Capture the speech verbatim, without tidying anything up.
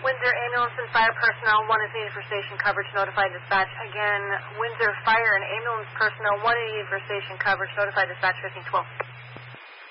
Windsor Ambulance and Fire Personnel, one is needed for station coverage, notify dispatch. Again, Windsor Fire and Ambulance Personnel, one is needed for station coverage, notify dispatch fifteen twelve.